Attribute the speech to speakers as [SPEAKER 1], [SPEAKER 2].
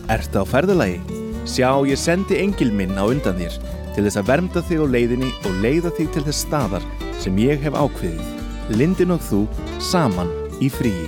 [SPEAKER 1] Ertu á ferðalagi? Sjá, ég sendi engil minn á undan þér til þess að vernda þig á leiðinni og leiða þig til þess staðar sem ég hef ákveðið. Lindin og þú saman í fríi.